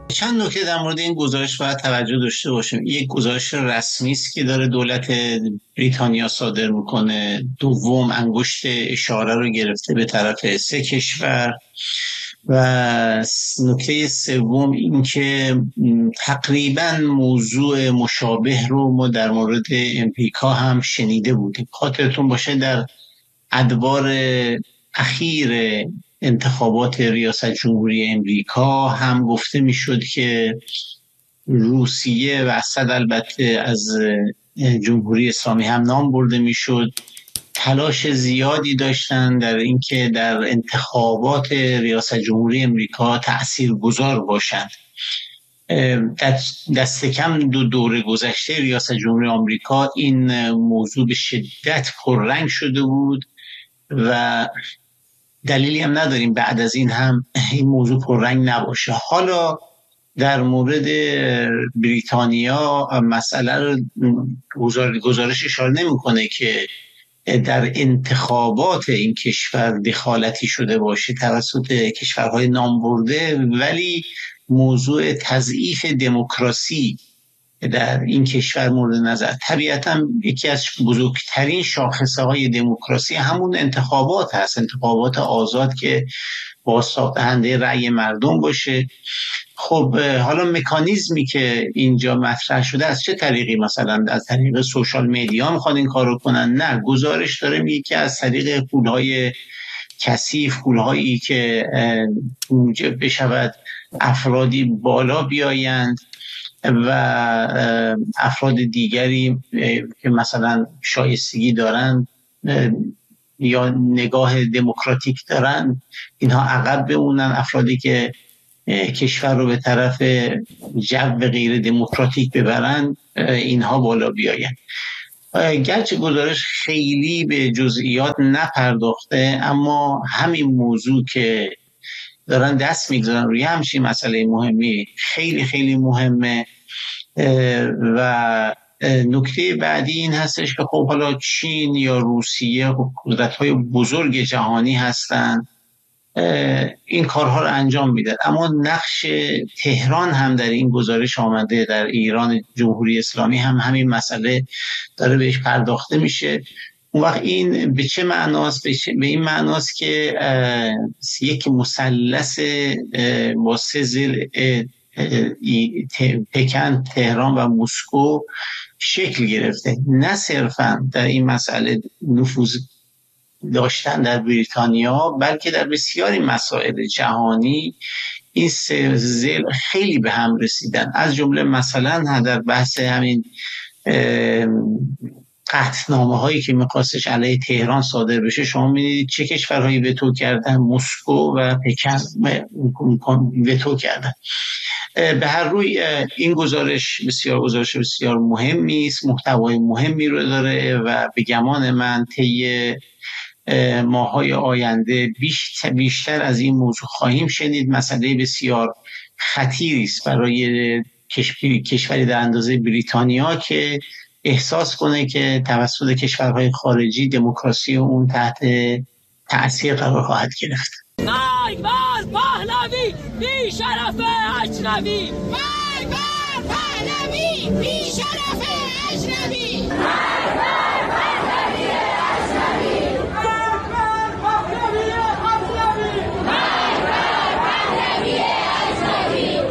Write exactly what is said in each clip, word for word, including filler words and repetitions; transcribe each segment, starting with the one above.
چند نکته در مورد این گزارش باید توجه داشته باشیم. یک گزارش رسمی است که داره دولت بریتانیا صادر میکنه. دوم، انگشت اشاره رو گرفته به طرف سه کشور. و نکته سوم این که تقریبا موضوع مشابه رو ما در مورد امریکا هم شنیده بودیم. خاطرتون باشه در ادوار اخیر انتخابات ریاست جمهوری امریکا هم گفته میشد که روسیه و اسد البته از جمهوری اسلامی هم نام برده میشد، تلاش زیادی داشتن در اینکه در انتخابات ریاست جمهوری امریکا تاثیرگذار باشند. دست کم دو دوره گذشته ریاست جمهوری آمریکا این موضوع به شدت پررنگ شده بود و دلیلی هم نداریم بعد از این هم این موضوع پررنگ نباشه. حالا در مورد بریتانیا مسئله رو گزارش اشاره نمی‌کنه که در انتخابات این کشور دخالتی شده باشه توسط کشورهای نامبرده، ولی موضوع تضعیف دموکراسی در این کشور مورد نظر. طبیعتا یکی از بزرگترین شاخصه های دموکراسی همون انتخابات هست، انتخابات آزاد که بازتاب دهنده رأی مردم باشه. خب حالا مکانیزمی که اینجا مطرح شده از چه طریقی؟ مثلا از طریق سوشال میدیا میخواد این کارو کنن؟ نه، گزارش داره میگه که از طریق پولهای کثیف، پولهایی که موجب بشود افرادی بالا بیایند و افراد دیگری که مثلا شایستگی دارن یا نگاه دموکراتیک دارن اینها عقب بمونن، افرادی که کشور رو به طرف جو غیر دموکراتیک ببرن اینها بالا بیاین. گرچه گزارش خیلی به جزئیات نپرداخته، اما همین موضوع که دارن دست میگذارن روی همچین مسئله مهمی خیلی خیلی مهمه. و نکته بعدی این هستش که خب حالا چین یا روسیه قدرت‌های بزرگ جهانی هستن، این کارها رو انجام میدن، اما نقش تهران هم در این گزارش آمده. در ایران جمهوری اسلامی هم همین مسئله داره بهش پرداخته میشه. اون وقت این به چه معناست؟ به, چه؟ به این معناست که یک مثلث با سه ضلع پکن، تهران و مسکو شکل گرفته. نه صرفا در این مسئله نفوذ داشتن در بریتانیا، بلکه در بسیاری مسائل جهانی این سه ضلع خیلی به هم رسیدن. از جمله مثلا در بحث همین قطعنامه هایی که میخواستش علیه تهران صادر بشه، شما میدید چه کشورهایی وتو کردن؟ مسکو و پکن وتو کردن. به هر روی این گزارش بسیار گزارش بسیار مهمی است، محتوای مهمی رو داره و به گمان من طی ماهای آینده بیشتر, بیشتر از این موضوع خواهیم شنید. مسئله بسیار خطیری است برای کشوری در اندازه بریتانیا که احساس کنه که توسط کشورهای خارجی دموکراسی اون تحت تأثیر قرار خواهد گرفت. مرگ بر پهلوی بی شرف اجنبی، مرگ بر پهلوی بی شرف اجنبی، مرگ بر پهلوی اجنبی، مرگ بر پهلوی اجنبی، مرگ بر پهلوی اجنبی.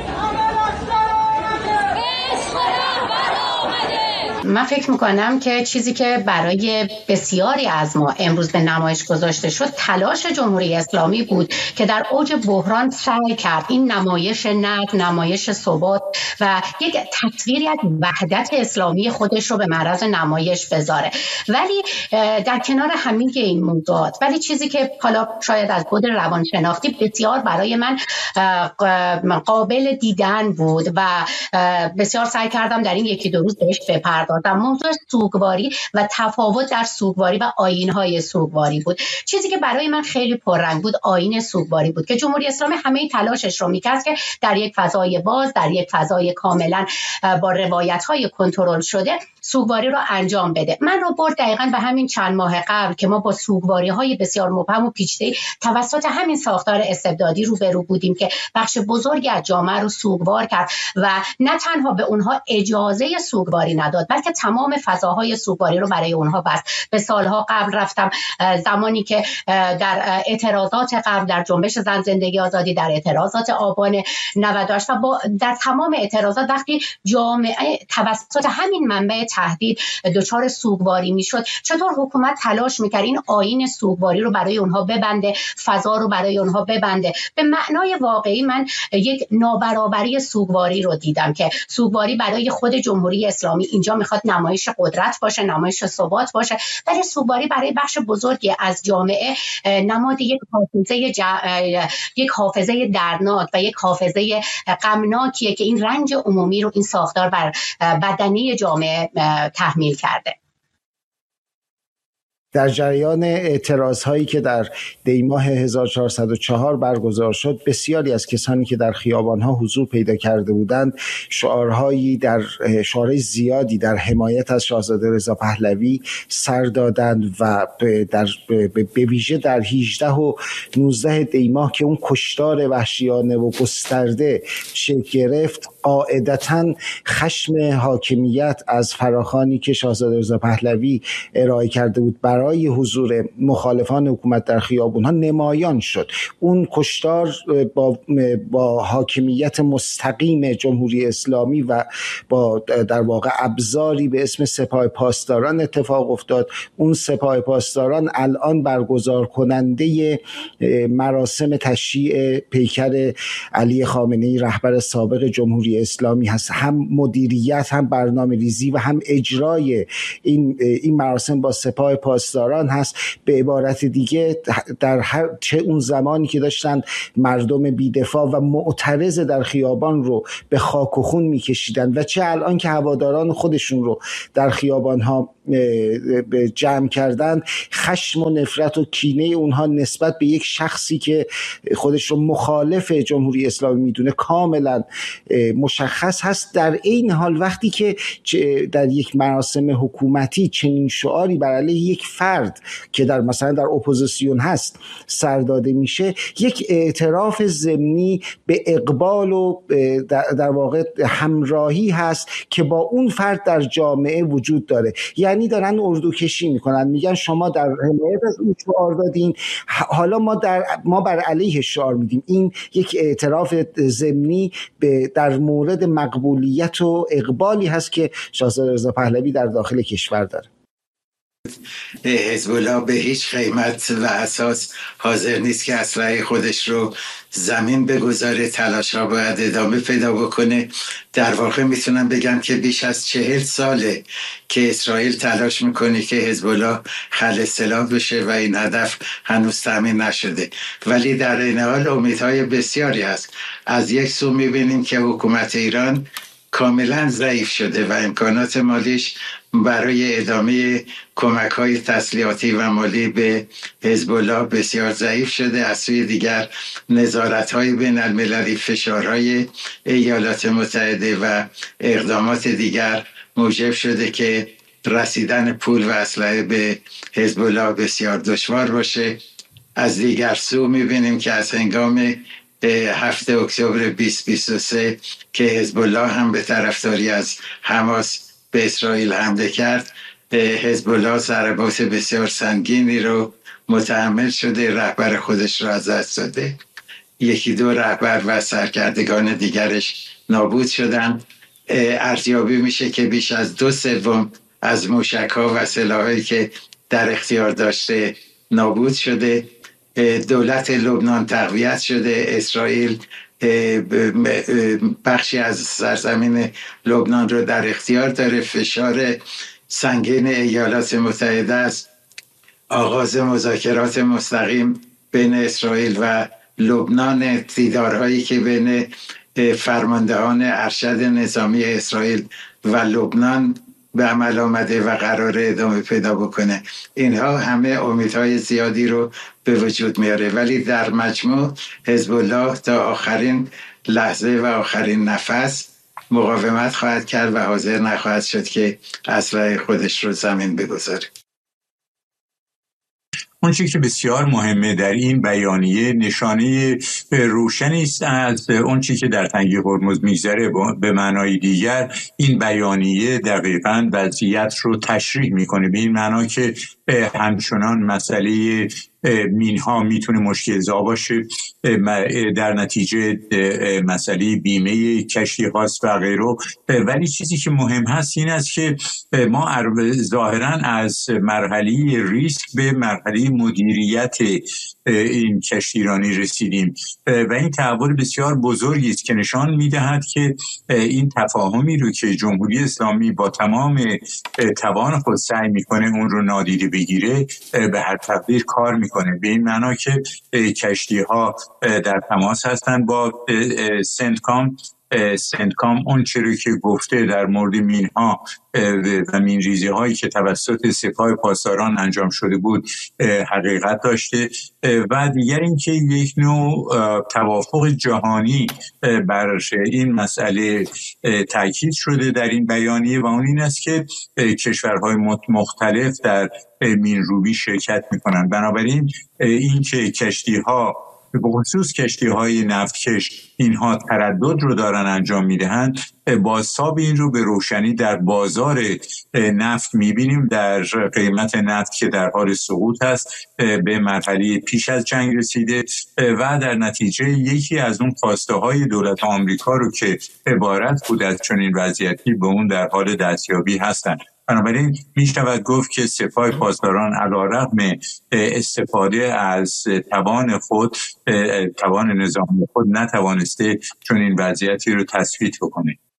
من فکر میکنم که چیزی که برای بسیاری از ما امروز به نمایش گذاشته شد تلاش جمهوری اسلامی بود که در اوج بحران سعی کرد این نمایش نقد، نمایش ثبات و یک تصویری از وحدت اسلامی خودش رو به معرض نمایش بذاره. ولی در کنار همین این موضوعات، ولی چیزی که حالا شاید از بود روانشناختی بسیار برای من قابل دیدن بود و بسیار سعی کردم در این یکی دو روز بهش بپردازم، موضوع سوگواری و تفاوت در سوگواری و آیین‌های سوگواری بود. چیزی که برای من خیلی پررنگ بود آیین سوگواری بود که جمهوری اسلامی همه تلاشش رو می‌کرد که در یک فضای باز، در یک فضای کاملا با روایت‌های کنترل شده سوگواری رو انجام بده. من رو برد دقیقاً به همین چند ماه قبل که ما با سوگواری‌های بسیار مبهم و پیچیده توسط همین ساختار استبدادی روبرو بودیم که بخش بزرگی از جامعه رو سوگوار کرد و نه تنها به اونها اجازه سوگواری نداد بلکه تمام فضاهای سوگواری رو برای اونها بست. به سالها قبل رفتم، زمانی که در اعتراضات قبل در جنبش زن زندگی آزادی، در اعتراضات آبان نود و هشت و با در تمام اعتراضات وقتی جامعه توسط همین منبع تهدید دچار سوگواری میشد، چطور حکومت تلاش میکرد این آیین سوگواری رو برای اونها ببنده، فضا رو برای اونها ببنده. به معنای واقعی من یک نابرابری سوگواری رو دیدم که سوگواری برای خود جمهوری اسلامی اینجا میخواد نمایش قدرت باشه، نمایش ثبات باشه، ولی سوگواری برای بخش بزرگی از جامعه نماد یک حافظه ج... یک حافظه دردناک و یک حافظه غمناکیه که این رنج عمومی رو این ساختار بر بدنی جامعه تحمیل کرده. در جریان اعتراض‌هایی که در دیماه هزار و چهارصد و چهار برگزار شد، بسیاری از کسانی که در خیابان‌ها حضور پیدا کرده بودند شعارهایی در شعارهای زیادی در حمایت از شاهزاده رضا پهلوی سر دادند و در به ویژه در هجده و نوزده دیماه که اون کشتار وحشیانه و گسترده شکل گرفت، قاعدتاً خشم حاکمیت از فراخوانی که شاهزاده رضا پهلوی ارائه کرده بود برای حضور مخالفان حکومت در خیابونها نمایان شد. اون کشتار با با حاکمیت مستقیم جمهوری اسلامی و با در واقع ابزاری به اسم سپاه پاسداران اتفاق افتاد. اون سپاه پاسداران الان برگزار کننده مراسم تشییع پیکر علی خامنه‌ای رهبر سابق جمهوری اسلامی هست. هم مدیریت، هم برنامه ریزی و هم اجرای این این مراسم با سپاه پاسداران هست. به عبارت دیگه در هر چه اون زمانی که داشتن مردم بی‌دفاع و معترض در خیابان رو به خاک و خون میکشیدن و چه الان که هواداران خودشون رو در خیابان ها جمع کردن، خشم و نفرت و کینه اونها نسبت به یک شخصی که خودش رو مخالف جمهوری اسلامی میدونه کاملا مشخص هست. در این حال وقتی که در یک مراسم حکومتی چنین شعاری بر علیه یک فرد که در مثلا در اپوزیسیون هست سر داده میشه، یک اعتراف ضمنی به اقبال و در واقع همراهی هست که با اون فرد در جامعه وجود داره. یعنی دارن اردو کشی میکنن، میگن شما در حمایت از این شعار دادین، حالا ما در ما بر علیه شعار میدیم. این یک اعتراف ضمنی به در مورد مقبولیت و اقبالی هست که شاهزاده رضا پهلوی در داخل کشور داره. حزب الله به هیچ قیمت و اساس حاضر نیست که اسلحه خودش رو زمین بگذاره، تلاش ها باید ادامه پیدا بکنه. در واقع میتونم بگم که بیش از چهل ساله که اسرائیل تلاش میکنه که حزب الله خلع سلاح بشه و این هدف هنوز تامین نشده، ولی در این حال امیدهای بسیاری هست. از یک سو میبینیم که حکومت ایران کاملا ضعیف شده و امکانات مالیش برای ادامه کمک‌های تسلیحاتی و مالی به حزب الله بسیار ضعیف شده. از سوی دیگر نظارت‌های بین‌المللی، فشارهای ایالات متحده و اقدامات دیگر موجب شده که رسیدن پول و اسلحه به حزب الله بسیار دشوار باشه. از دیگر سو می‌بینیم که از هنگام هفتم اکتبر بیست بیست و سه که حزب الله هم به طرفداری از حماس به اسرائیل حمله کرد، حزب الله ضربات بسیار سنگینی رو متحمل شده، رهبر خودش را از دست داده، یکی دو رهبر و سرکردگان دیگرش نابود شدن. ارزیابی میشه که بیش از دو سوم از موشک‌ها و سلاحایی که در اختیار داشته نابود شده. دولت لبنان تقویت شده. اسرائیل بخشی از سرزمین لبنان رو در اختیار داره. فشار سنگین ایالات متحده است. آغاز مذاکرات مستقیم بین اسرائیل و لبنان، دیدارهایی که بین فرماندهان ارشد نظامی اسرائیل و لبنان به عمل آمده و قرار ادامه پیدا بکنه. اینها همه امیدهای زیادی رو به وجود میاره، ولی در مجموع حزب الله تا آخرین لحظه و آخرین نفس مقاومت خواهد کرد و حاضر نخواهد شد که اسلحه خودش رو زمین بگذاره. اون چیزی که بسیار مهمه در این بیانیه نشانه روشنی است از اون چیزی که در تنگه هرمز میگذره. به معنای دیگر این بیانیه دقیقاً وضعیت رو تشریح میکنه، به این معنا که همچنان مسئله مینها میتونه مشکل زا باشه، در نتیجه مسئله بیمه کشتی هاست و غیره. ولی چیزی که مهم هست این است که ما ظاهراً از مرحله ریسک به مرحله مدیریت این کشتیرانی رسیدیم و این تحول بسیار بزرگی است که نشان میدهد که این تفاهمی رو که جمهوری اسلامی با تمام توان خود سعی میکنه اون رو نادیده بگیره به هر تقدیر کار میکنه، به این معنا که کشتی ها در تماس هستند با سنتکام. سنتکام اون چیزی که گفته در مورد مینها و مینریزی هایی که توسط سپاه پاسداران انجام شده بود حقیقت داشته و دیگر اینکه یک نوع توافق جهانی بر این مسئله تاکید شده در این بیانیه و اون این است که کشورهای مختلف در مینروبی شرکت میکنند. بنابراین این که کشتی ها به خصوص کشتی های نفتکش اینها تردد رو دارن انجام میدهند، بازتاب این رو به روشنی در بازار نفت میبینیم، در قیمت نفت که در حال سقوط هست، به مرحله پیش از جنگ رسیده و در نتیجه یکی از اون خواسته های دولت آمریکا رو که عبارت بود از چنین وضعیتی به اون در حال دستیابی هستند. بنابراین می شود گفت که سپاه پاسداران علیرغم استفاده از توان خود، توان نظامی خود، نتوانسته چون این وضعیتی رو تثبیت بکنه.